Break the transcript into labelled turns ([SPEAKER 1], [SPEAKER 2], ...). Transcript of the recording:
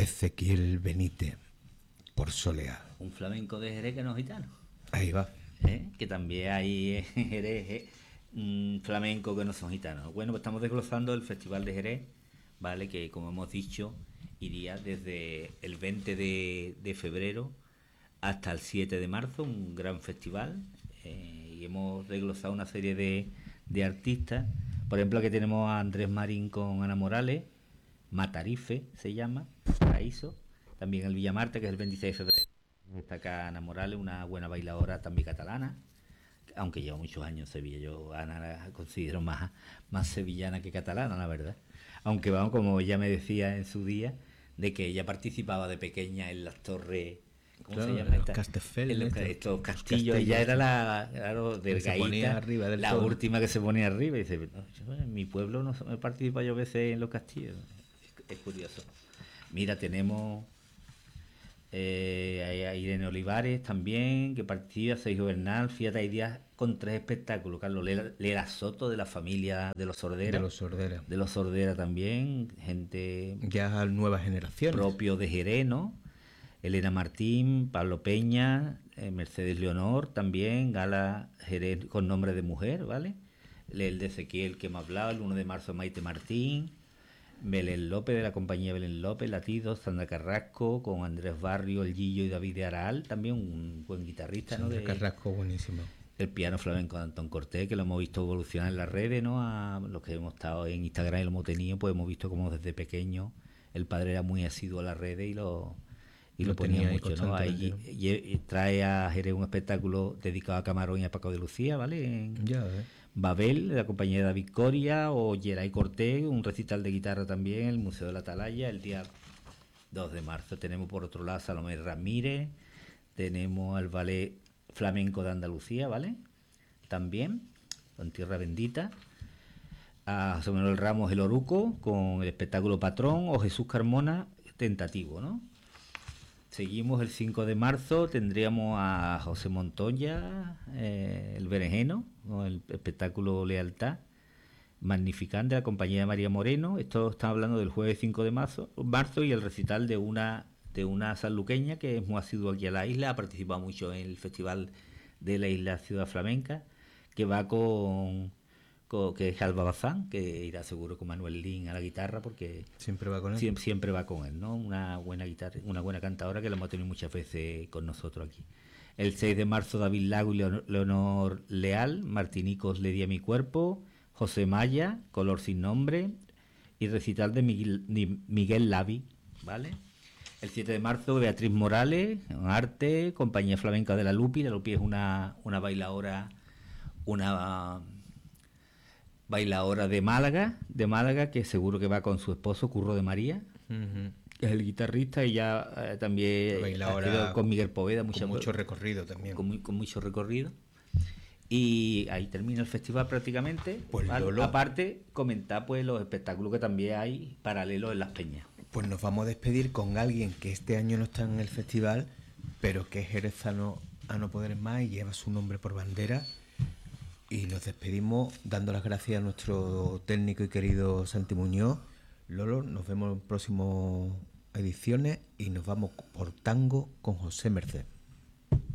[SPEAKER 1] Ezequiel Benítez, por Soleá.
[SPEAKER 2] Un flamenco de Jerez que no es gitano.
[SPEAKER 1] Ahí va.
[SPEAKER 2] Que también hay en Jerez flamenco que no son gitanos. Bueno, pues estamos desglosando el Festival de Jerez, ¿vale? Que como hemos dicho, iría desde el 20 de febrero hasta el 7 de marzo, un gran festival. Y hemos desglosado una serie de artistas. Por ejemplo, aquí tenemos a Andrés Marín con Ana Morales, Matarife se llama, Paraíso. También el Villamarte, que es el 26 de febrero. Destaca Ana Morales, una buena bailadora también catalana, aunque lleva muchos años en Sevilla. Yo a Ana la considero más sevillana que catalana, la verdad. Aunque vamos, como ella me decía en su día, de que ella participaba de pequeña en las torres, ¿cómo
[SPEAKER 1] claro,
[SPEAKER 2] se llama?
[SPEAKER 1] Los Castelldefels,
[SPEAKER 2] estos castillos. Ella era la, claro, delgadita, la
[SPEAKER 1] todo.
[SPEAKER 2] Última que se ponía arriba. Y dice, no, yo en mi pueblo no he participado yo a veces en los castillos. Es curioso. Mira, tenemos a Irene Olivares también, que participa, Sergio Bernal, fíjate, hay días con 3 espectáculos. Carlos Lela Soto, de la familia de los Sordera. De los Sordera también, gente...
[SPEAKER 1] Ya nueva generación.
[SPEAKER 2] Propio de Jerez, ¿no? Elena Martín, Pablo Peña, Mercedes Leonor también, gala Jerez con nombre de mujer, ¿vale? El de Ezequiel que hemos hablado, el 1 de marzo Maite Martín, Belén López, de la compañía Belén López, Latidos, Sandra Carrasco, con Andrés Barrio, El Gillo y David de Araal, también un buen guitarrista, ¿no?
[SPEAKER 1] Sandra Carrasco, buenísimo.
[SPEAKER 2] El piano flamenco de Antón Cortés, que lo hemos visto evolucionar en las redes, ¿no? A los que hemos estado en Instagram y lo hemos tenido, pues hemos visto como desde pequeño el padre era muy asiduo a las redes y lo ponía mucho, ¿no? Ahí trae a Jerez un espectáculo dedicado a Camarón y a Paco de Lucía, ¿vale? Babel, de la compañía de David Coria, o Geray Cortés, un recital de guitarra también, el Museo de la Atalaya, el día 2 de marzo. Tenemos por otro lado a Salomé Ramírez, tenemos al Ballet Flamenco de Andalucía, ¿vale? También, con Tierra Bendita, a José Manuel Ramos El Oruco, con el espectáculo Patrón, o Jesús Carmona, Tentativo, ¿no? Seguimos el 5 de marzo, tendríamos a José Montoya, el Berenjeno, ¿no? El espectáculo Lealtad, Magnificante, de la compañía de María Moreno. Esto está hablando del jueves 5 de marzo y el recital de una sanluqueña que es muy asidua aquí a la isla, ha participado mucho en el festival de la isla Ciudad Flamenca, que va que es Alba Bazán, que irá seguro con Manuel Lin a la guitarra, porque
[SPEAKER 1] siempre va con él.
[SPEAKER 2] Siempre va con él, ¿no? Una buena guitarra, una buena cantadora que la hemos tenido muchas veces con nosotros aquí. El 6 de marzo David Lago y Leonor Leal, Martinicos Le di a mi cuerpo, José Maya, Color sin nombre, y recital de Miguel Lavi, ¿vale? El 7 de marzo Beatriz Morales, Arte, Compañía Flamenca de la Lupi. La Lupi es una bailadora, de Málaga, que seguro que va con su esposo Curro de María, que es el guitarrista, y ya también ha quedado con Miguel Poveda,
[SPEAKER 1] con mucho recorrido también.
[SPEAKER 2] Con mucho recorrido. Y ahí termina el festival prácticamente.
[SPEAKER 1] Pues
[SPEAKER 2] aparte, comentar pues los espectáculos que también hay paralelos en Las Peñas.
[SPEAKER 1] Pues nos vamos a despedir con alguien que este año no está en el festival, pero que es jerezano a no poder más y lleva su nombre por bandera. Y nos despedimos dando las gracias a nuestro técnico y querido Santi Muñoz. Lolo, nos vemos en próximas ediciones y nos vamos por tango con José Merced.